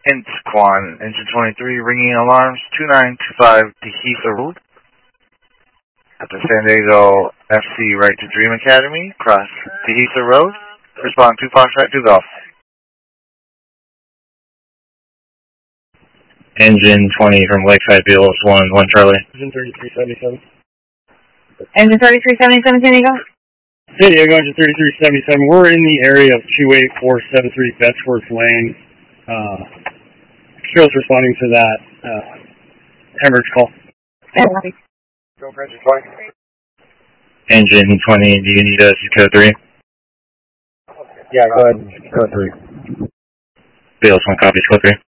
Intsquan, engine 23, ringing alarms, 2925 Tehisa Road. At the San Diego FC Right to Dream Academy, cross Tehisa Road. Respond 2 Foxtrot 2 Golf. Engine 20 from Lakeside Beals, 1 Charlie. Engine 3377. Engine 3377, San Diego. San Diego, engine 3377. We're in the area of 28473 Betchworth Lane. Trail's responding to that hemorrhage call. Go for engine 20. Engine 20, do you need us code 3? Yeah, go ahead. Code 3. Beals, 1 copy, code 3.